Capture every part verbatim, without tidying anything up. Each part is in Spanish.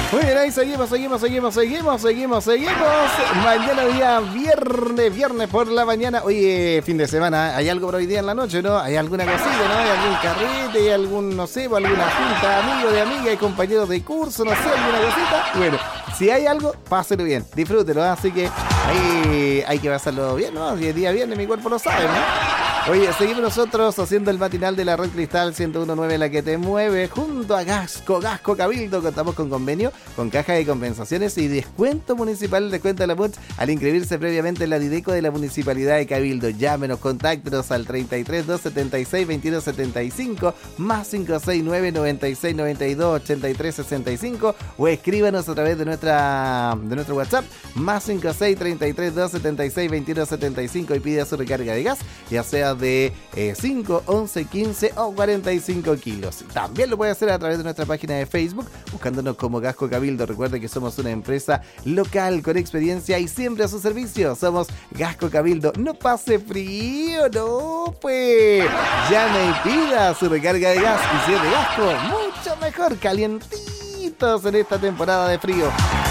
Muy bien, ahí seguimos, seguimos, seguimos, seguimos, seguimos, seguimos. Mañana día viernes, viernes por la mañana. Oye, fin de semana, ¿hay algo por hoy día en la noche, no? ¿Hay alguna cosita, no? ¿Hay algún carrete, hay algún, no sé, alguna junta de amigos, de amigas, y compañeros de curso, no sé, alguna cosita? Bueno, si hay algo, páselo bien, disfrútelo, ¿eh? Así que ahí hay que pasarlo bien, ¿no? Si es día viernes, mi cuerpo lo sabe, ¿no? Oye, seguimos nosotros haciendo el matinal de la Red Cristal ciento uno punto nueve, la que te mueve, junto a Gasco, Gasco Cabildo. Contamos con convenio, con caja de compensaciones y descuento municipal, descuento de la M U T al inscribirse previamente en la Dideco de la Municipalidad de Cabildo. Llámenos, contáctenos al treinta y tres, doscientos setenta y seis, veintidós setenta y cinco, más cinco seis nueve, noventa y seis, noventa y dos, ochenta y tres sesenta y cinco, o escríbanos a través de nuestra de nuestro WhatsApp, más cinco seis, treinta y tres, doscientos setenta y seis, veintidós setenta y cinco, y pida su recarga de gas, ya sea de eh, cinco, once, quince o cuarenta y cinco kilos. También lo puede hacer a través de nuestra página de Facebook, buscándonos como Gasco Cabildo. Recuerde que somos una empresa local con experiencia y siempre a su servicio. Somos Gasco Cabildo. No pase frío, no, pues. Llame y pida su recarga de gas, y si es de Gasco, mucho mejor, calientitos en esta temporada de frío.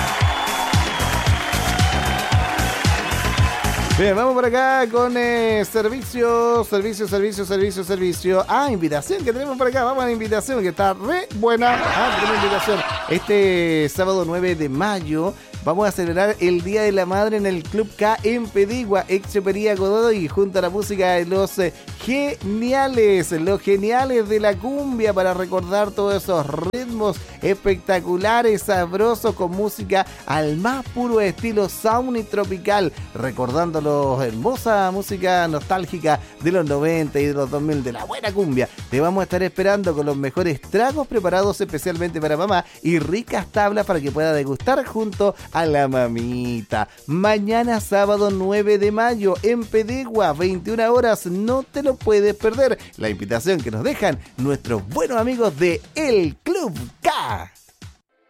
Bien, vamos por acá con eh, servicio, servicio, servicio, servicio, servicio. Ah, invitación que tenemos por acá. Vamos a la invitación que está re buena. Ah, tenemos invitación. Este sábado nueve de mayo vamos a celebrar el Día de la Madre en el Club K en Pedigua, ex Chopería Godoy, junto a la música de los eh, geniales, los geniales de la cumbia, para recordar todos esos ritmos espectaculares, sabrosos, con música al más puro estilo sound y tropical, recordando la hermosa música nostálgica de los noventa y de los dos mil, de la buena cumbia. Te vamos a estar esperando con los mejores tragos preparados especialmente para mamá y ricas tablas para que pueda degustar junto a la mamita. Mañana sábado nueve de mayo en Pedegua, veintiuna horas, no te lo puedes perder. La invitación que nos dejan nuestros buenos amigos de El Club K.